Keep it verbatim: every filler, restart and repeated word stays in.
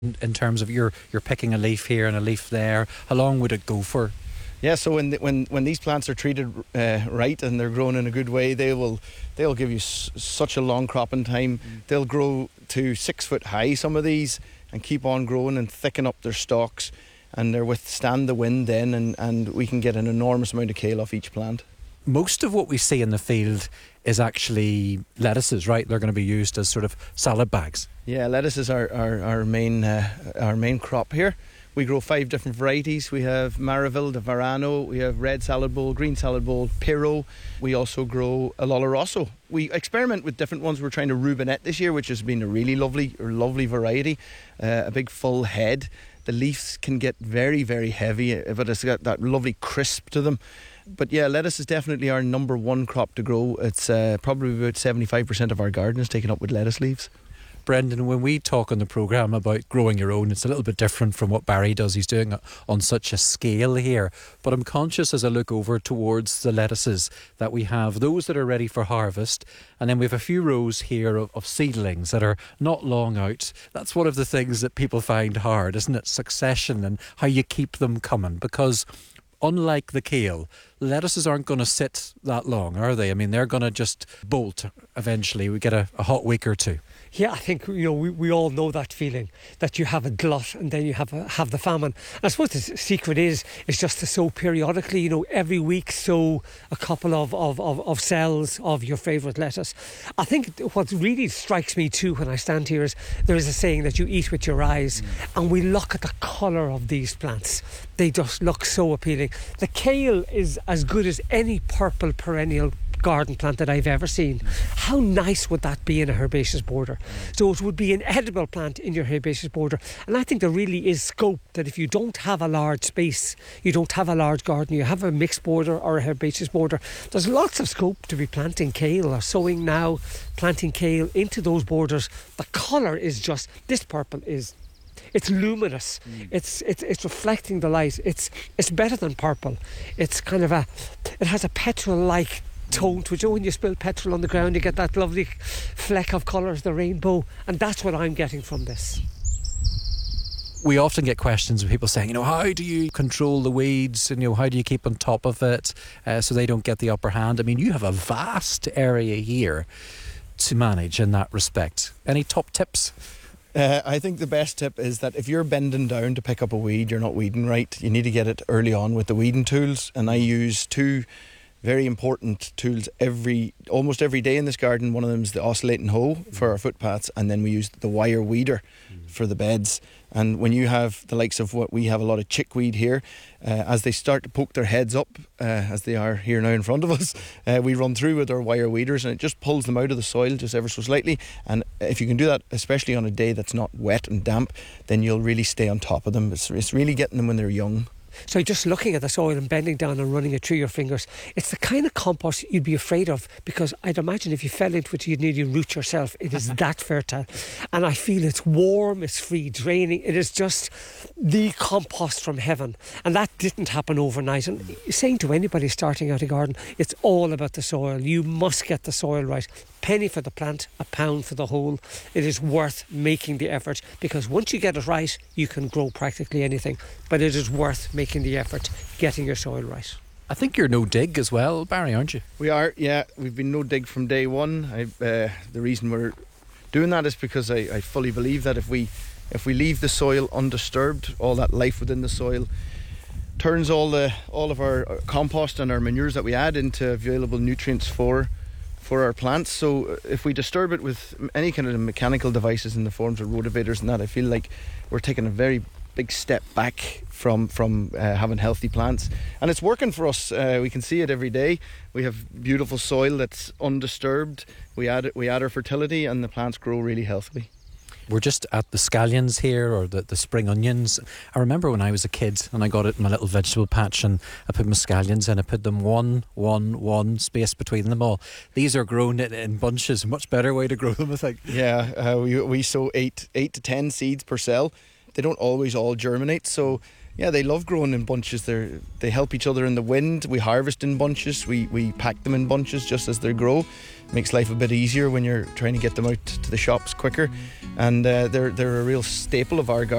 in, in terms of you're, you're picking a leaf here and a leaf there? How long would it go for? Yeah, so when the, when when these plants are treated uh, right and they're grown in a good way, they will they'll give you s- such a long cropping time. Mm. They'll grow to six foot high, some of these, and keep on growing and thicken up their stalks, and they withstand the wind then, and, and we can get an enormous amount of kale off each plant. Most of what we see in the field is actually lettuces, right? They're going to be used as sort of salad bags. Yeah, lettuce is our our, our main uh, our main crop here. We grow five different varieties. We have Maraville, the Varano, we have red salad bowl, green salad bowl, Piro. We also grow a Oloroso. We experiment with different ones. We're trying to Rubinette this year, which has been a really lovely, lovely variety. Uh, a big full head. The leaves can get very, very heavy, but it's got that lovely crisp to them. But yeah, lettuce is definitely our number one crop to grow. It's uh, probably about seventy-five percent of our garden is taken up with lettuce leaves. Brendan, when we talk on the programme about growing your own, it's a little bit different from what Barry does. He's doing it on such a scale here. But I'm conscious as I look over towards the lettuces that we have those that are ready for harvest, and then we have a few rows here of, of seedlings that are not long out. That's one of the things that people find hard, isn't it? Succession and how you keep them coming, because unlike the kale, lettuces aren't going to sit that long, are they? I mean, they're going to just bolt eventually. We get a, a hot week or two. Yeah, I think, you know, we, we all know that feeling that you have a glut and then you have a, have the famine. And I suppose the secret is is just to sow periodically, you know, every week sow a couple of, of, of, of cells of your favourite lettuce. I think what really strikes me too when I stand here is there is a saying that you eat with your eyes, mm. and we look at the colour of these plants. They just look so appealing. The kale is as good as any purple perennial garden plant that I've ever seen. How nice would that be in a herbaceous border? So it would be an edible plant in your herbaceous border. And I think there really is scope that if you don't have a large space, you don't have a large garden, you have a mixed border or a herbaceous border, there's lots of scope to be planting kale or sowing now, planting kale into those borders. The colour is just, this purple is It's luminous. Mm. It's it's it's reflecting the light. It's it's better than purple. It's kind of a, it has a petrol-like tone to it. You know, when you spill petrol on the ground, you get that lovely fleck of colours, the rainbow, and that's what I'm getting from this. We often get questions of people saying, you know, how do you control the weeds, and you know, how do you keep on top of it uh, so they don't get the upper hand? I mean, you have a vast area here to manage in that respect. Any top tips? Uh, I think the best tip is that if you're bending down to pick up a weed, you're not weeding right. You need to get it early on with the weeding tools, and I use two very important tools every almost every day in this garden. One of them is the oscillating hoe for our footpaths, and then we use the wire weeder mm. for the beds. And when you have the likes of what we have, a lot of chickweed here, uh, as they start to poke their heads up, uh, as they are here now in front of us, uh, we run through with our wire weeders, and it just pulls them out of the soil just ever so slightly. And if you can do that, especially on a day that's not wet and damp, then you'll really stay on top of them. It's, it's really getting them when they're young. So just looking at the soil and bending down and running it through your fingers, it's the kind of compost you'd be afraid of, because I'd imagine if you fell into it, you'd nearly root yourself. It is that fertile. And I feel it's warm, it's free draining. It is just the compost from heaven. And that didn't happen overnight. And saying to anybody starting out a garden, it's all about the soil. You must get the soil right. Penny for the plant, a pound for the hole. It is worth making the effort, because once you get it right, you can grow practically anything. But it is worth making the effort, getting your soil right. I think you're no dig as well, Barry, aren't you? We are, yeah. We've been no dig from day one. I, uh, the reason we're doing that is because I, I fully believe that if we if we leave the soil undisturbed, all that life within the soil turns all the all of our compost and our manures that we add into available nutrients for for our plants. So if we disturb it with any kind of mechanical devices in the forms of rotavators and that, I feel like we're taking a very big step back from from uh, having healthy plants, and it's working for us. Uh, we can see it every day. We have beautiful soil that's undisturbed. We add it, we add our fertility, and the plants grow really healthily. We're just at the scallions here, or the, the spring onions. I remember when I was a kid and I got it in my little vegetable patch, and I put my scallions in. I put them one, one, one space between them all. These are grown in, in bunches. Much better way to grow them, I think. Yeah, uh, we we sow eight eight to ten seeds per cell. They don't always all germinate, so yeah, they love growing in bunches. They they help each other in the wind. We harvest in bunches. We we pack them in bunches just as they grow. Makes life a bit easier when you're trying to get them out to the shops quicker. And uh, they're they're a real staple of our garden.